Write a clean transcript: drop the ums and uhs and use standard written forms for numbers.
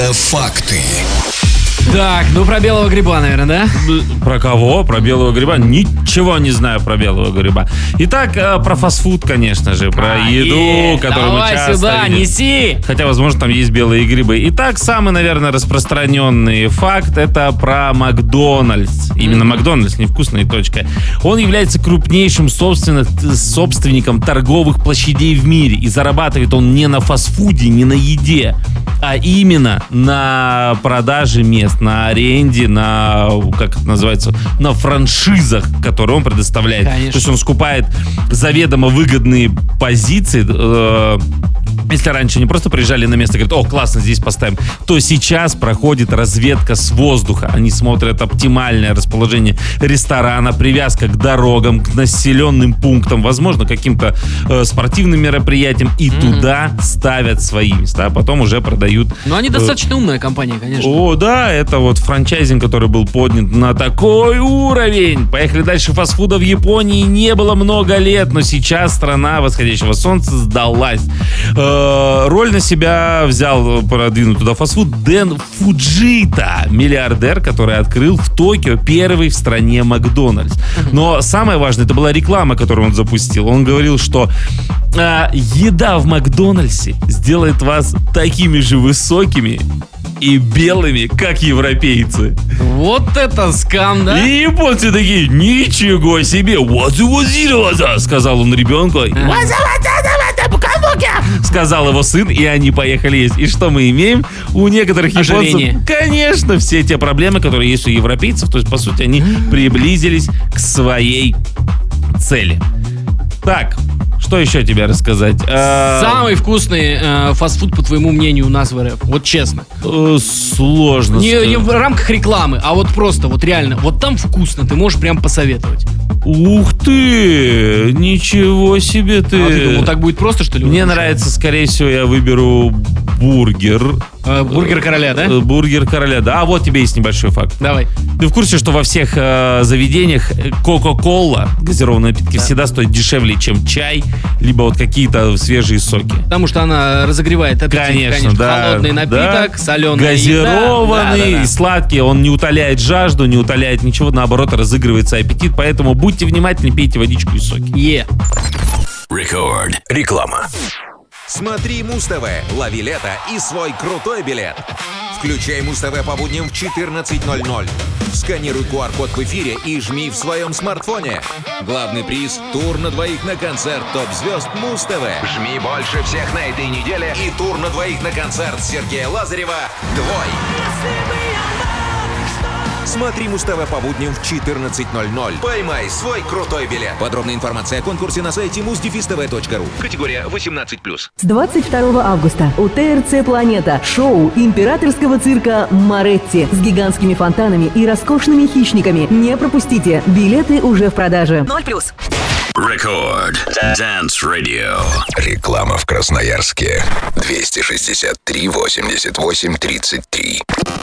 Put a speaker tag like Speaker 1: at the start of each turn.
Speaker 1: Факты.
Speaker 2: Так, про белого гриба, наверное, да?
Speaker 3: Про кого? Про белого гриба? Ничего не знаю про белого гриба. Итак, про фастфуд, конечно же, про еду, которую мы часто
Speaker 2: давай сюда,
Speaker 3: видим.
Speaker 2: неси!
Speaker 3: Хотя, возможно, там есть белые грибы. Итак, самый, наверное, распространенный факт — это про Макдональдс. Именно Макдональдс, невкусная точка. Он является крупнейшим собственником торговых площадей в мире. И зарабатывает он не на фастфуде, не на еде, а именно на продаже мест, на аренде, на, как это называется, на франшизах, которые он предоставляет.
Speaker 2: Конечно.
Speaker 3: То есть он скупает заведомо выгодные позиции. Если раньше не просто приезжали на место и говорят: о, классно, здесь поставим, то сейчас проходит разведка с воздуха. Они смотрят оптимальное расположение ресторана, привязка к дорогам, к населенным пунктам, возможно, каким-то спортивным мероприятиям, и туда ставят свои места, а потом уже продают.
Speaker 2: Но они достаточно умная компания, конечно.
Speaker 3: О, да, это вот франчайзинг, который был поднят на такой уровень. Поехали дальше. Фастфуда в Японии не было много лет, но сейчас страна восходящего солнца сдалась. Роль на себя взял продвинуть туда фастфуд Дэн Фуджита, миллиардер, который открыл в Токио первый в стране Макдональдс. Но самое важное, это была реклама, которую он запустил. Он говорил, что еда в Макдональдсе сделает вас такими же высокими и белыми, как европейцы.
Speaker 2: Вот это скам, да?
Speaker 3: И японцы такие: ничего себе, сказал он ребенку. Сказал его сын, и они поехали есть. И что мы имеем? У некоторых
Speaker 2: Ожирение.
Speaker 3: японцев, конечно, все те проблемы, которые есть у европейцев. То есть, по сути, они приблизились к своей цели. Так, что еще тебе рассказать?
Speaker 2: Самый вкусный фастфуд, по твоему мнению, у нас в РФ. Вот честно.
Speaker 3: Сложно
Speaker 2: Не
Speaker 3: сказать.
Speaker 2: в рамках рекламы, а вот просто, вот реально. Вот там вкусно, ты можешь прям посоветовать.
Speaker 3: Ух ты! Ничего себе ты!
Speaker 2: А ты думал, так будет просто, что ли?
Speaker 3: Мне нравится, скорее всего, я выберу бургер.
Speaker 2: Бургер короля, да?
Speaker 3: Бургер короля, да. А вот тебе есть небольшой факт.
Speaker 2: Давай.
Speaker 3: Ты в курсе, что во всех заведениях Кока-Кола, газированные напитки, всегда стоят дешевле, чем чай, либо вот какие-то свежие соки?
Speaker 2: Потому что она разогревает аппетит.
Speaker 3: Конечно, да.
Speaker 2: Холодный напиток, соленый.
Speaker 3: Газированный, и сладкий. Он не утоляет жажду, не утоляет ничего, наоборот, разыгрывается аппетит. Поэтому будьте внимательны, пейте водичку и соки.
Speaker 1: Рекорд. Реклама.
Speaker 4: Смотри Муз-ТВ, лови лето и свой крутой билет. Включай Муз-ТВ по будням в 14:00. Сканируй QR-код в эфире и жми в своем смартфоне. Главный приз – тур на двоих на концерт топ-звезд Муз-ТВ. Жми больше всех на этой неделе и тур на двоих на концерт Сергея Лазарева «Твой». Смотри Муз-ТВ по будням в 14:00. Поймай свой крутой билет. Подробная информация о конкурсе на сайте muztv.ru. Категория 18+.
Speaker 5: С 22 августа у ТРЦ «Планета» шоу императорского цирка «Моретти» с гигантскими фонтанами и роскошными хищниками. Не пропустите, билеты уже в продаже. 0+.
Speaker 1: Рекорд. Dance Radio. Реклама в Красноярске. 263 88 33.